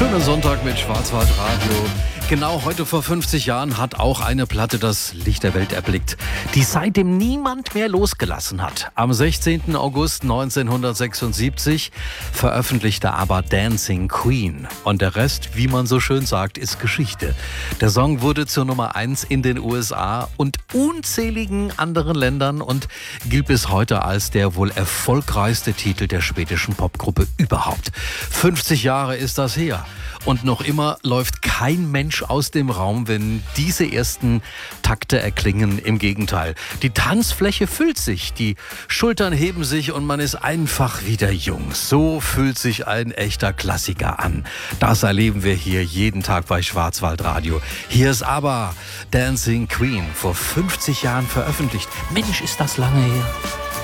Schöner Sonntag mit Schwarzwaldradio. Genau heute vor 50 Jahren hat auch eine Platte das Licht der Welt erblickt, die seitdem niemand mehr losgelassen hat. Am 16. August 1976 veröffentlichte aber Dancing Queen. Und der Rest, wie man so schön sagt, ist Geschichte. Der Song wurde zur Nummer 1 in den USA und unzähligen anderen Ländern und gilt bis heute als der wohl erfolgreichste Titel der schwedischen Popgruppe überhaupt. 50 Jahre ist das her. Und noch immer läuft kein Mensch aus dem Raum, wenn diese ersten Takte erklingen. Im Gegenteil, die Tanzfläche füllt sich, die Schultern heben sich und man ist einfach wieder jung. So fühlt sich ein echter Klassiker an. Das erleben wir hier jeden Tag bei Schwarzwaldradio. Hier ist aber Dancing Queen, vor 50 Jahren veröffentlicht. Mensch, ist das lange her.